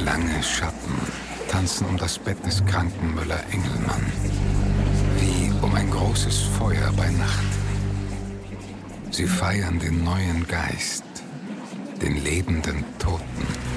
Lange Schatten tanzen um das Bett des kranken Müller-Engelmann, wie um ein großes Feuer bei Nacht. Sie feiern den neuen Geist, den lebenden Toten.